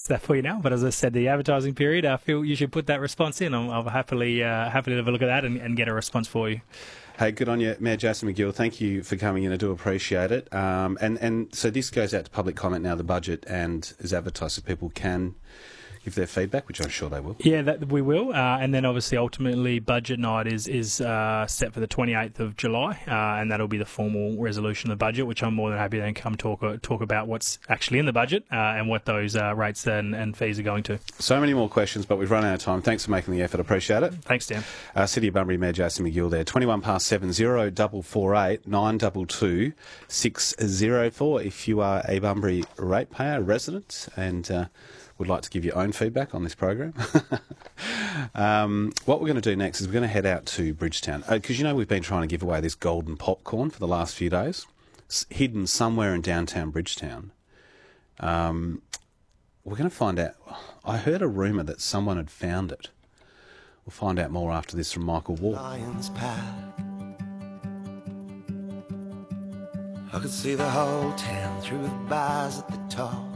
that for you now. But as I said, the advertising period, I feel you should put that response in. I'll happily have a look at that and get a response for you. Hey, good on you, Mayor Jason McGill. Thank you for coming in. I do appreciate it. And so this goes out to public comment now, the budget, and is advertised so people can give their feedback, which I'm sure they will. Yeah, that we will. And then obviously, ultimately, budget night is set for the 28th of July, and that'll be the formal resolution of the budget, which I'm more than happy to then come talk about what's actually in the budget and what those rates and fees are going to. So many more questions, but we've run out of time. Thanks for making the effort. I appreciate it. Thanks, Dan. City of Bunbury Mayor Jason McGill there. 7 0448 922 604 if you are a Bunbury ratepayer resident and would like to give your own feedback on this program. What we're going to do next is we're going to head out to Bridgetown. Because, we've been trying to give away this golden popcorn for the last few days. It's hidden somewhere in downtown Bridgetown. We're going to find out. I heard a rumour that someone had found it. We'll find out more after this from Michael Ward. Lions Park. I could see the whole town through the bars at the top.